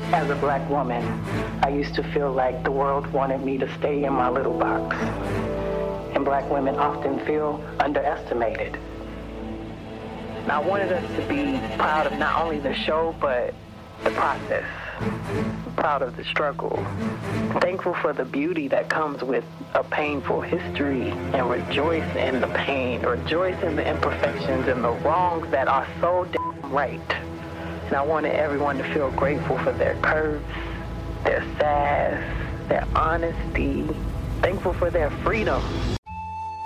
As a black woman, I used to feel like the world wanted me to stay in my little box. And black women often feel underestimated. And I wanted us to be proud of not only the show, but the process. Proud of the struggle. Thankful for the beauty that comes with a painful history, and rejoice in the pain, rejoice in the imperfections and the wrongs that are so damn right. And I wanted everyone to feel grateful for their curves, their sass, their honesty, thankful for their freedom.